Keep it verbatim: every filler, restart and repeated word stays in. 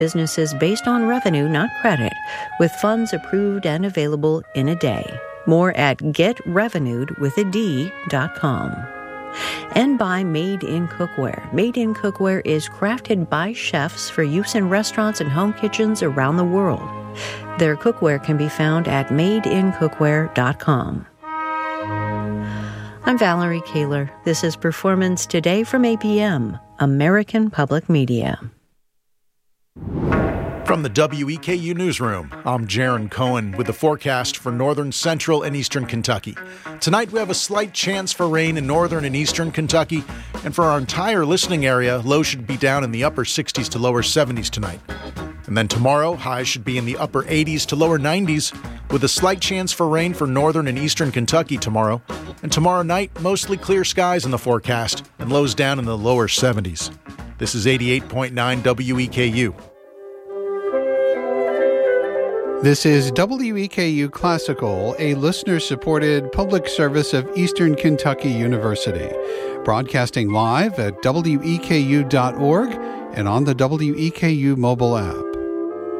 businesses based on revenue, not credit, with funds approved and available in a day. More at get revenued with a D dot com. And by Made in Cookware. Made in Cookware is crafted by chefs for use in restaurants and home kitchens around the world. Their cookware can be found at made in cookware dot com. I'm Valerie Kaler. This is Performance Today from A P M, American Public Media. From the W E K U Newsroom, I'm Jaron Cohen with the forecast for northern, central, and eastern Kentucky. Tonight we have a slight chance for rain in northern and eastern Kentucky, and for our entire listening area, lows should be down in the upper sixties to lower seventies tonight. And then tomorrow, highs should be in the upper eighties to lower nineties, with a slight chance for rain for northern and eastern Kentucky tomorrow. And tomorrow night, mostly clear skies in the forecast, and lows down in the lower seventies. This is eighty-eight point nine W E K U. This is W E K U Classical, a listener-supported public service of Eastern Kentucky University, broadcasting live at W E K U dot org and on the W E K U mobile app.